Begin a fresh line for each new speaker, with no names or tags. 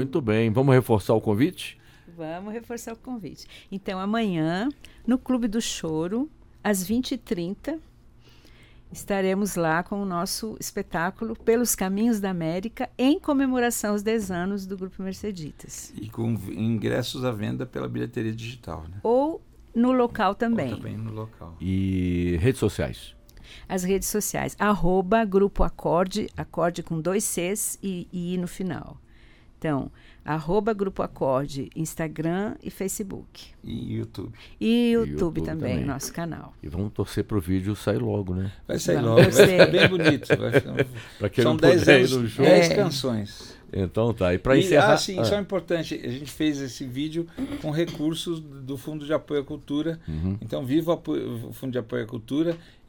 Muito bem. Vamos reforçar o convite?
Vamos reforçar o convite. Então, amanhã, no Clube do Choro, às 20h30, estaremos lá com o nosso espetáculo Pelos Caminhos da América, em comemoração aos 10 anos do Grupo Merceditas.
E com ingressos à venda pela bilheteria digital, né?
Ou no local também.
Ou também no local.
E redes sociais?
As redes sociais, @Grupo Acorde, acorde com 2 Cs e I no final. Então, @Grupo Acorde, Instagram e Facebook.
E YouTube.
E YouTube também, nosso canal.
E vamos torcer para o vídeo sair logo, né?
Vai sair logo, vai ficar bem bonito. São 10 anos, 10 canções.
Então tá, e para encerrar...
Sim, só é importante, a gente fez esse vídeo com recursos do Fundo de Apoio à Cultura. Então, viva o Fundo de Apoio à Cultura